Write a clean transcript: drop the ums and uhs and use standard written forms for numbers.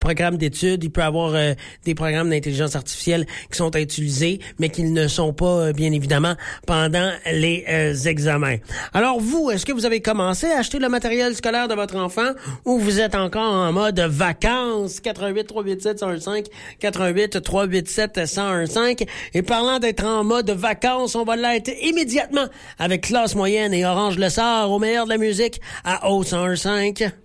programmes d'études, il peut y avoir des programmes d'intelligence artificielle qui sont utilisés, mais qui ne sont pas, bien évidemment, pendant les examens. Alors vous, est-ce que vous avez commencé à acheter le matériel scolaire de votre enfant ou vous êtes encore en mode vacances? 88 387 115 88 387 1015. Et parlant d'être en mode vacances, on va l'être immédiatement avec Classe Moyenne et Orange Le Sort au meilleur de la musique à O 1015.